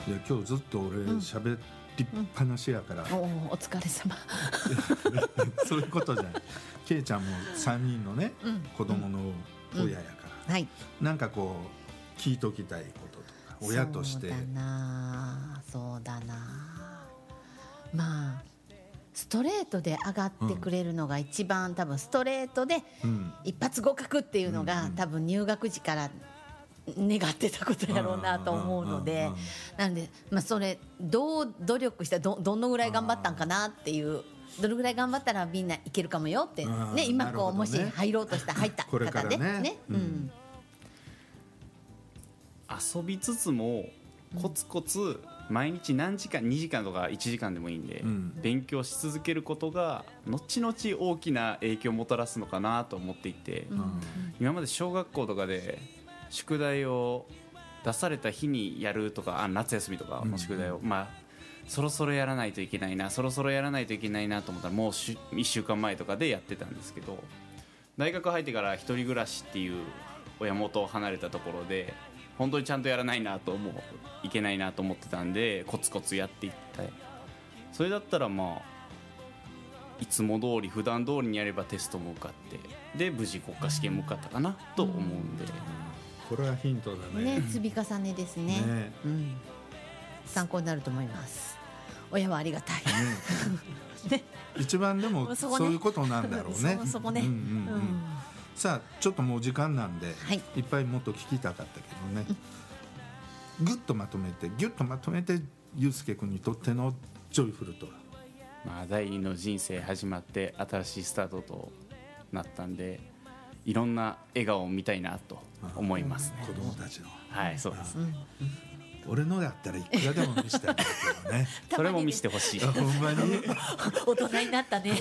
いや今日ずっと俺喋りっぱなしやから、 お疲れ様そういうことじゃない。ケイちゃんも3人のね、子供の親やから、なんかこう聞いときたいこととか親として。 そうだなまあストレートで上がってくれるのが一番、多分ストレートで一発合格っていうのが、多分入学時から願ってたことやろうなと思うので、なんで、それどう努力したどのぐらい頑張ったんかなっていう、どのぐらい頑張ったらみんないけるかもよって、ね、今こうもし入ろうとした入った方でね、 遊びつつもコツコツ毎日何時間2時間とか1時間でもいいんで、勉強し続けることが後々大きな影響をもたらすのかなと思っていて、今まで小学校とかで宿題を出された日にやるとか、夏休みとかの宿題を、そろそろやらないといけないなと思ったらもう1週間前とかでやってたんですけど、大学入ってから一人暮らしっていう親元を離れたところで本当にちゃんとやらないなといけないなと思ってたんで、コツコツやっていって、それだったらいつも通り普段通りにやればテストも受かってで無事国家試験も受かったかなと思うんで、 これはヒントだね。 積み重ねですね。参考になると思います。親はありがたい、 一番でもそういうことなんだろうね。 そこね。 さあちょっともう時間なんで、いっぱいもっと聞きたかったけどね、ギュッとまとめてゆうすけくんにとってのジョイフルとは。 第二の人生始まって新しいスタートとなったんで、いろんな笑顔を見たいなと思いますね。 子供たちの。 そうです。 俺のだったらいくらでも見せてあげるけどねそれも見せてほしい。 ほんまに大人になったね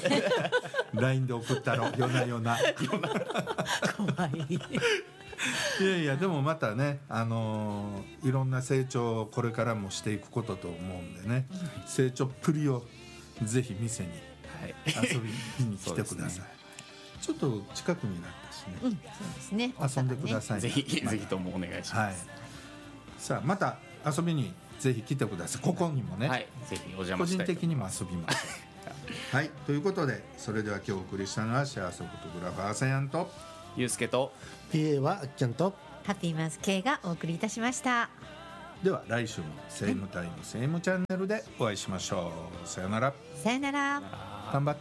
LINE で送ったろ、夜な夜な怖いいやでもまたね、いろんな成長をこれからもしていくことと思うんでね、成長っぷりをぜひ店に遊びに来てください。ちょっと近くになったしね、 そうですね、 遊んでください、 ぜひともお願いします。 さあまた遊びにぜひ来てください。ここにもね、 ぜひお邪魔したい。 個人的にも遊びますはい、ということで、それでは今日お送りしたのは幸せフォトグラファーさやんとゆうすけと PA はあっちゃんとハッピーマンス K がお送りいたしました。 では来週もセームタイムセームチャンネルでお会いしましょう。さよなら。 さよなら。 頑張って。